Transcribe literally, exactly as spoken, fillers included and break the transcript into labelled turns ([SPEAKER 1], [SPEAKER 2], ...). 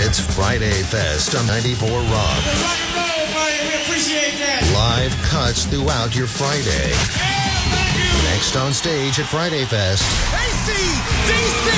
[SPEAKER 1] It's Friday Fest on ninety-four Rock.
[SPEAKER 2] Rock and roll, buddy. We appreciate that.
[SPEAKER 1] Live cuts throughout your Friday.
[SPEAKER 2] Hey, thank you.
[SPEAKER 1] Next on stage at Friday Fest.
[SPEAKER 2] A C D C.